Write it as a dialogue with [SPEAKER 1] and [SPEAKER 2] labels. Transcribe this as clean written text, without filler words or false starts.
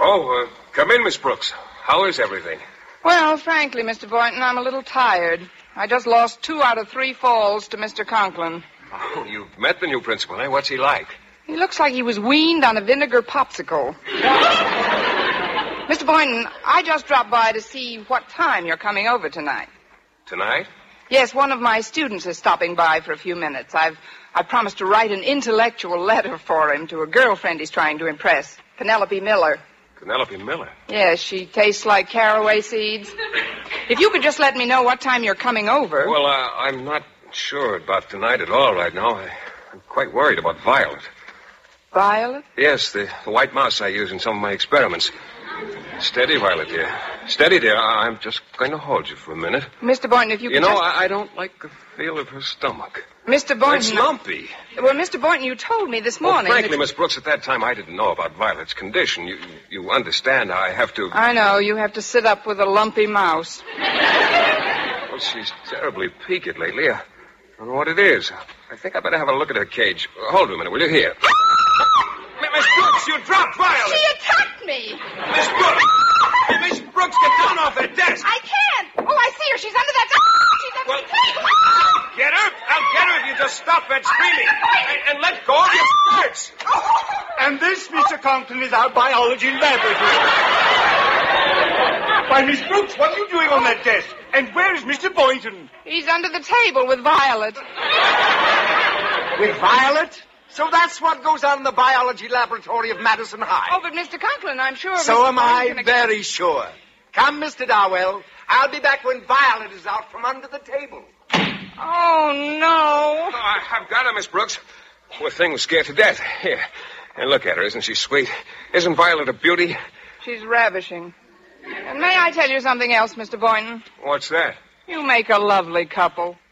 [SPEAKER 1] Oh, come in, Miss Brooks. How is everything?
[SPEAKER 2] Well, frankly, Mr. Boynton, I'm a little tired. I just lost 2 out of 3 falls to Mr. Conklin.
[SPEAKER 1] Oh, you've met the new principal, eh? What's he like?
[SPEAKER 2] He looks like he was weaned on a vinegar popsicle. Mr. Boynton, I just dropped by to see what time you're coming over tonight.
[SPEAKER 1] Tonight?
[SPEAKER 2] Yes, one of my students is stopping by for a few minutes. I've promised to write an intellectual letter for him to a girlfriend he's trying to impress, Penelope Miller.
[SPEAKER 1] Penelope Miller?
[SPEAKER 2] Yes, she tastes like caraway seeds. If you could just let me know what time you're coming over.
[SPEAKER 1] Well, I'm not sure about tonight at all right now. I'm quite worried about Violet.
[SPEAKER 2] Violet?
[SPEAKER 1] Yes, the white mouse I use in some of my experiments. Steady, Violet, dear. Steady, dear. I'm just going to hold you for a minute.
[SPEAKER 2] Mr. Boynton, if you could
[SPEAKER 1] I don't like the feel of her stomach.
[SPEAKER 2] Mr. Boynton...
[SPEAKER 1] It's lumpy.
[SPEAKER 2] Well, Mr. Boynton, you told me this morning...
[SPEAKER 1] Well, frankly, Miss Brooks, at that time I didn't know about Violet's condition. You understand I have to...
[SPEAKER 2] I know. You have to sit up with a lumpy mouse.
[SPEAKER 1] Well, she's terribly peaked lately. I don't know what it is. I think I better have a look at her cage. Hold a minute, will you? Here. Miss Brooks, you dropped Violet.
[SPEAKER 2] She attacked me.
[SPEAKER 1] Miss Brooks. Miss Brooks, get down off that desk.
[SPEAKER 2] I can't. Oh, I see her. She's under that... She's under the table.
[SPEAKER 1] Get her. I'll get her if you just stop that screaming. And let go of your skirts.
[SPEAKER 3] And this, Mr. Conklin, is our biology laboratory. Why, Miss Brooks, what are you doing on that desk? And where is Mr. Boynton?
[SPEAKER 2] He's under the table with Violet.
[SPEAKER 3] With Violet? So that's what goes on in the biology laboratory of Madison High.
[SPEAKER 2] Oh, but Mr. Conklin, I'm sure...
[SPEAKER 3] So
[SPEAKER 2] Mr.
[SPEAKER 3] am I
[SPEAKER 2] Boynton
[SPEAKER 3] very sure. Come, Mr. Darwell. I'll be back when Violet is out from under the table.
[SPEAKER 2] Oh, no.
[SPEAKER 1] Oh, I've got her, Miss Brooks. Poor thing was scared to death. Here. And look at her. Isn't she sweet? Isn't Violet a beauty?
[SPEAKER 2] She's ravishing. And may I tell you something else, Mr. Boynton?
[SPEAKER 1] What's that?
[SPEAKER 2] You make a lovely couple.